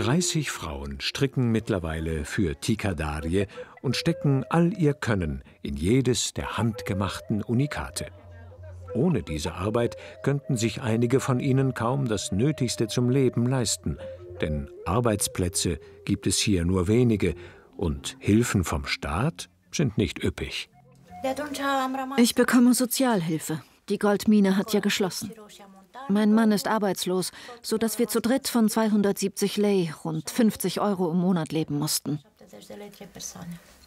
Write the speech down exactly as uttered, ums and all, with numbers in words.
dreißig Frauen stricken mittlerweile für Tikadarie und stecken all ihr Können in jedes der handgemachten Unikate. Ohne diese Arbeit könnten sich einige von ihnen kaum das Nötigste zum Leben leisten, denn Arbeitsplätze gibt es hier nur wenige und Hilfen vom Staat sind nicht üppig. Ich bekomme Sozialhilfe. Die Goldmine hat ja geschlossen. Mein Mann ist arbeitslos, sodass wir zu dritt von zweihundertsiebzig Lei, rund fünfzig Euro im Monat leben mussten.